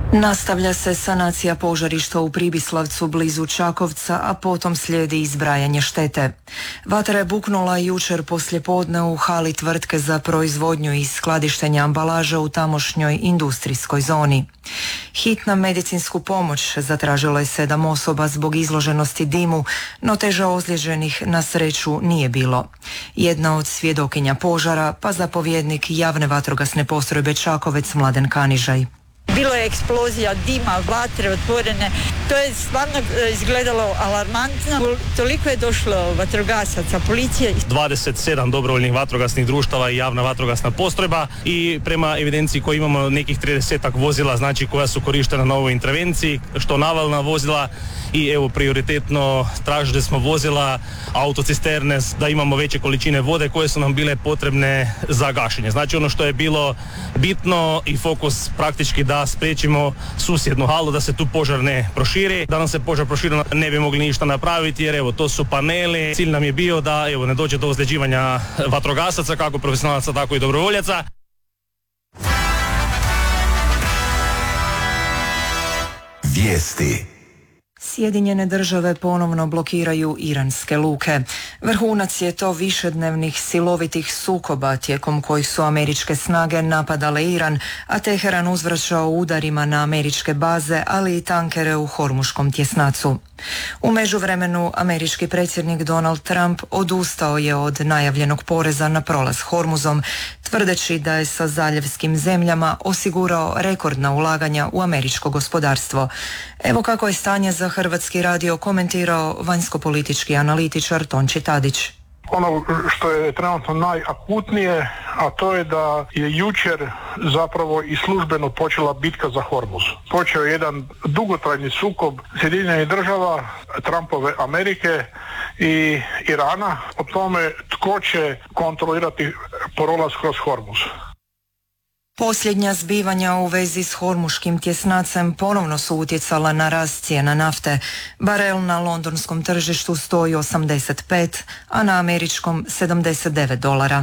Nastavlja se sanacija požarišta u Pribislavcu blizu Čakovca, a potom slijedi izbrajanje štete. Vatra je buknula jučer poslijepodne u hali tvrtke za proizvodnju i skladištenje ambalaže u tamošnjoj industrijskoj zoni. Hitna medicinsku pomoć zatražilo je 7 osoba zbog izloženosti dimu, no teže ozlijeđenih na sreću nije bilo. Jedna od svjedokinja požara, pa zapovjednik javne vatrogasne postrojbe Čakovec Mladen Kanižaj. Bilo je eksplozija dima, vatre otvorene. To je stvarno izgledalo alarmantno. Toliko je došlo vatrogasaca, policije. 27 dobrovoljnih vatrogasnih društava i javna vatrogasna postrojba i prema evidenciji koju imamo nekih 30 vozila, znači koja su korištena na ovoj intervenciji, što navalna vozila i evo prioritetno tražili smo vozila, autocisterne, da imamo veće količine vode koje su nam bile potrebne za gašenje. Znači ono što je bilo bitno i fokus praktički da spriječimo susjednu halu, da se tu požar ne proširi. Da nam se požar proširio ne bi mogli ništa napraviti jer evo to su paneli. Cilj nam je bio da evo ne dođe do ozljeđivanja vatrogasaca, kako profesionalaca tako i dobrovoljaca. Vijesti. Sjedinjene države ponovno blokiraju iranske luke. Vrhunac je to višednevnih silovitih sukoba tijekom kojih su američke snage napadale Iran, a Teheran uzvraćao udarima na američke baze, ali i tankere u Hormuškom tjesnacu. U međuvremenu američki predsjednik Donald Trump odustao je od najavljenog poreza na prolaz Hormuzom, tvrdeći da je sa zaljevskim zemljama osigurao rekordna ulaganja u američko gospodarstvo. Evo kako je stanje za Hrvatski radio komentirao vanjskopolitički analitičar Tonči Tadić. Ono što je trenutno najakutnije, a to je da je jučer zapravo i službeno počela bitka za Hormuz. Počeo je jedan dugotrajni sukob Sjedinjenih država, Trumpove Amerike i Irana o tome tko će kontrolirati prolaz kroz Hormuz. Posljednja zbivanja u vezi s Hormuškim tjesnacem ponovno su utjecala na rast cijena nafte. Barel na londonskom tržištu stoji 85, a na američkom $79.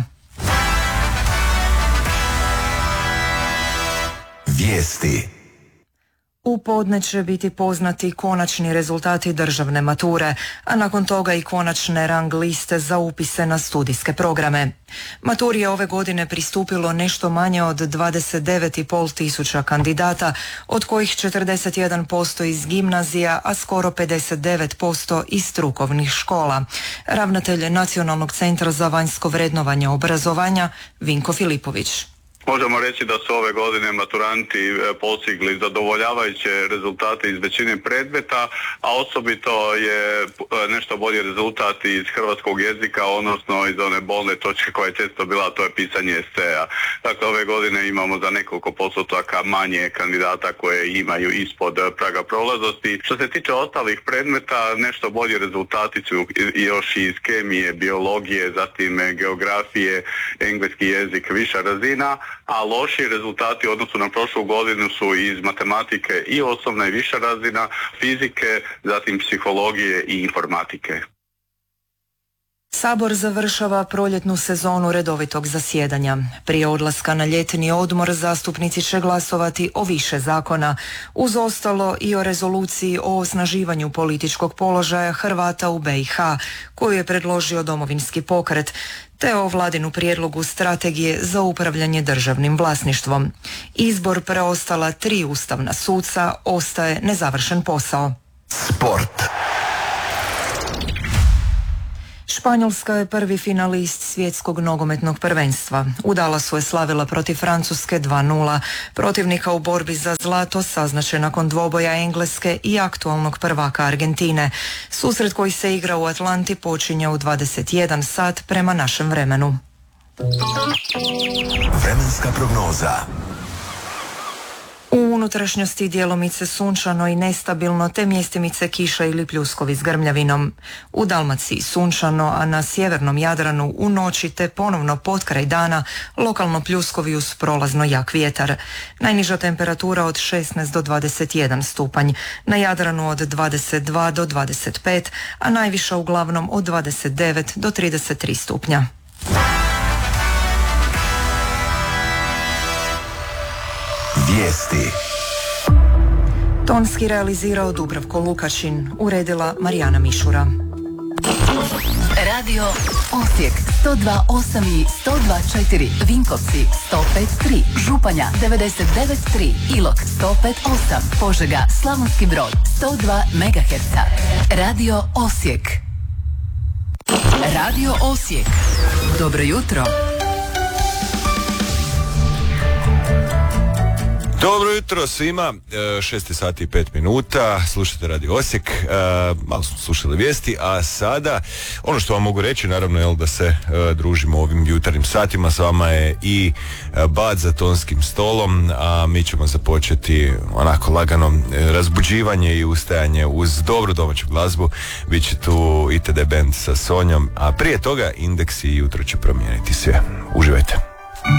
Vijesti. U podne će biti poznati konačni rezultati državne mature, a nakon toga i konačne rang liste za upise na studijske programe. Maturi je ove godine pristupilo nešto manje od 29,5 tisuća kandidata, od kojih 41% iz gimnazija, a skoro 59% iz strukovnih škola. Ravnatelj Nacionalnog centra za vanjsko vrednovanje obrazovanja Vinko Filipović. Možemo reći da su ove godine maturanti postigli zadovoljavajuće rezultate iz većine predmeta, a osobito je nešto bolji rezultat iz hrvatskog jezika, odnosno iz one bolne točke koja je često bila, to je pisanje eseja. Dakle, ove godine imamo za nekoliko postotaka manje kandidata koje imaju ispod praga prolaznosti. Što se tiče ostalih predmeta, nešto bolji rezultati su još iz kemije, biologije, zatim geografije, engleski jezik, viša razina, a loši rezultati u odnosu na prošlu godinu su iz matematike i osnovna i viša razina, fizike, zatim psihologije i informatike. Sabor završava proljetnu sezonu redovitog zasjedanja. Prije odlaska na ljetni odmor zastupnici će glasovati o više zakona, uz ostalo i o rezoluciji o osnaživanju političkog položaja Hrvata u BiH, koju je predložio Domovinski pokret, te o vladinu prijedlogu strategije za upravljanje državnim vlasništvom. Izbor preostala 3 ustavna suca ostaje nezavršen posao. Sport. Španjolska je prvi finalist svjetskog nogometnog prvenstva. U Dallasu je slavila protiv Francuske 2:0. Protivnika u borbi za zlato saznače nakon dvoboja Engleske i aktualnog prvaka Argentine. Susret koji se igra u Atlanti počinje u 21 sat prema našem vremenu. Vremenska prognoza. U unutrašnjosti djelomice sunčano i nestabilno, te mjestimice kiša ili pljuskovi s grmljavinom. U Dalmaciji sunčano, a na sjevernom Jadranu u noći te ponovno potkraj dana lokalno pljuskovi uz prolazno jak vjetar. Najniža temperatura od 16 do 21 stupanj, na Jadranu od 22 do 25, a najviša uglavnom od 29 do 33 stupnja. Vijesti. Tonski realizirao Dubravko Lukašin, uredila Marijana Mišura. Radio Osijek 102.8 i 102.4, Vinkovci 105.3, Županja 99.3, Ilok 105.8, Požega, Slavonski Brod 102 MHz. Radio Osijek. Radio Osijek. Dobro jutro. Dobro jutro svima, 6 sati i 5 minuta, slušate Radio Osijek, malo smo slušali vijesti, a sada ono što vam mogu reći naravno je da se družimo ovim jutarnjim satima, s vama je i Bad za tonskim stolom, a mi ćemo započeti onako lagano razbuđivanje i ustajanje uz dobru domaću glazbu, bit će tu ITD band sa Sonjom, a prije toga Indeks i jutro će promijeniti sve. Uživajte.